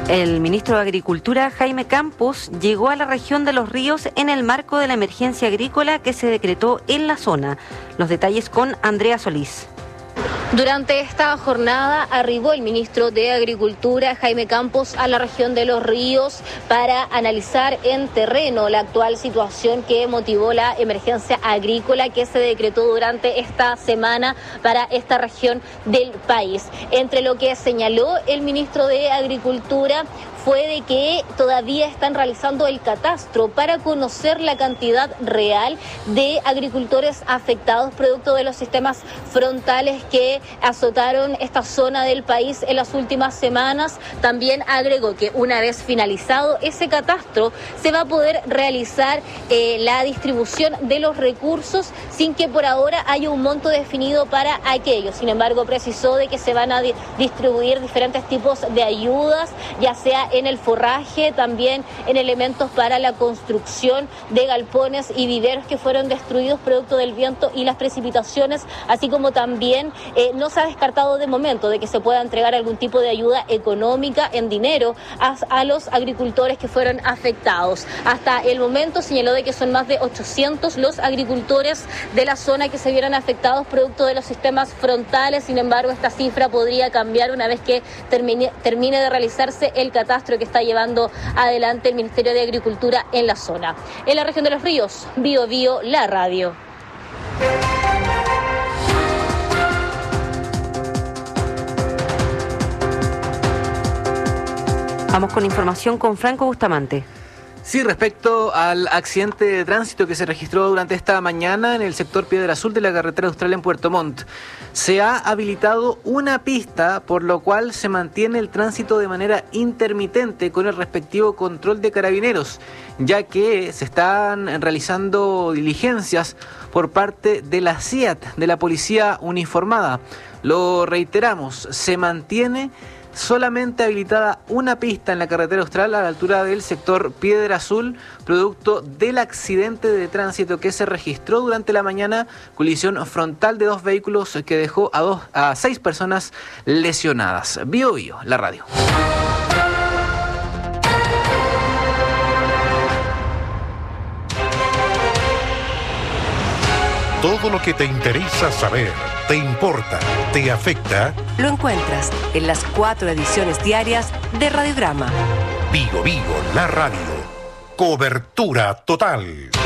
El ministro de Agricultura, Jaime Campos, llegó a la región de Los Ríos en el marco de la emergencia agrícola que se decretó en la zona. Los detalles con Andrea Solís. Durante esta jornada arribó el ministro de Agricultura, Jaime Campos, a la región de Los Ríos para analizar en terreno la actual situación que motivó la emergencia agrícola que se decretó durante esta semana para esta región del país. Entre lo que señaló el ministro de Agricultura fue de que todavía están realizando el catastro para conocer la cantidad real de agricultores afectados producto de los sistemas frontales que azotaron esta zona del país en las últimas semanas. También agregó que una vez finalizado ese catastro se va a poder realizar la distribución de los recursos sin que por ahora haya un monto definido para aquello. Sin embargo, precisó de que se van a distribuir diferentes tipos de ayudas, ya sea en el forraje, también en elementos para la construcción de galpones y viveros que fueron destruidos producto del viento y las precipitaciones, así como también no se ha descartado de momento de que se pueda entregar algún tipo de ayuda económica en dinero a los agricultores que fueron afectados. Hasta el momento señaló de que son más de 800 los agricultores de la zona que se vieron afectados producto de los sistemas frontales. Sin embargo, esta cifra podría cambiar una vez que termine de realizarse el catastro que está llevando adelante el Ministerio de Agricultura en la zona. En la región de Los Ríos, Bío Bío, la radio. Vamos con información con Franco Bustamante. Sí, respecto al accidente de tránsito que se registró durante esta mañana en el sector Piedra Azul de la carretera austral en Puerto Montt, se ha habilitado una pista por lo cual se mantiene el tránsito de manera intermitente con el respectivo control de carabineros, ya que se están realizando diligencias por parte de la CIAT, de la Policía Uniformada. Lo reiteramos, se mantiene solamente habilitada una pista en la carretera austral a la altura del sector Piedra Azul, producto del accidente de tránsito que se registró durante la mañana, colisión frontal de dos vehículos que dejó a 6 personas lesionadas. Bío Bío, la radio. Todo lo que te interesa saber, te importa, te afecta, lo encuentras en las 4 ediciones diarias de Radiograma. Bío Bío, la radio. Cobertura total.